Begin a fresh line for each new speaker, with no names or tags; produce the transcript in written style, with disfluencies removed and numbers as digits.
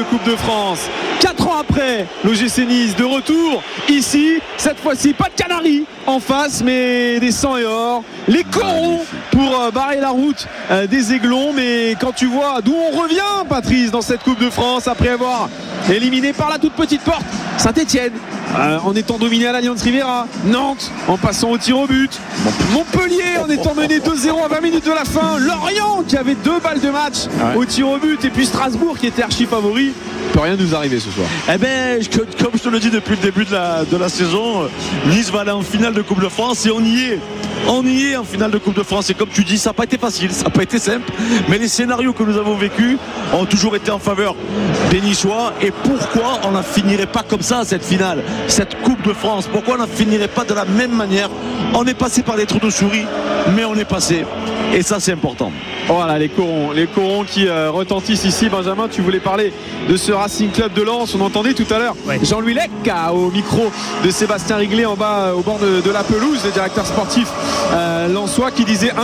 Coupe de France. 4 ans après, l'OGC Nice de retour ici, cette fois-ci pas de Canaries en face, mais des sang et or, les corons pour barrer la route des Aiglons. Mais quand tu vois d'où on revient, Patrice, dans cette Coupe de France, après avoir éliminé par la toute petite porte Saint-Etienne, en étant dominé à l'Allianz Riviera, Nantes en passant au tir au but, Montpellier en étant mené 2-0 à 20 minutes de la fin, Lorient qui avait 2 balles de match au tir au but, et puis Strasbourg qui était archi favori. Peut rien nous arriver ce soir.
Eh ben, comme je te le dis depuis le début de la saison, Nice va aller en finale de Coupe de France, et on y est. On y est en finale de Coupe de France, et comme tu dis, ça n'a pas été facile, ça n'a pas été simple, mais les scénarios que nous avons vécus ont toujours été en faveur des Niçois. Et pourquoi on n'en finirait pas comme ça cette finale, cette Coupe de France? Pourquoi on n'en finirait pas de la même manière? On est passé par des trous de souris, mais on est passé, et ça c'est important.
Voilà, les corons qui retentissent ici. Benjamin, tu voulais parler de ce Racing Club de Lens. On entendait tout à l'heure Jean-Louis Lec au micro de Sébastien Riglet en bas au bord de la pelouse, le directeur sportif lensois, qui disait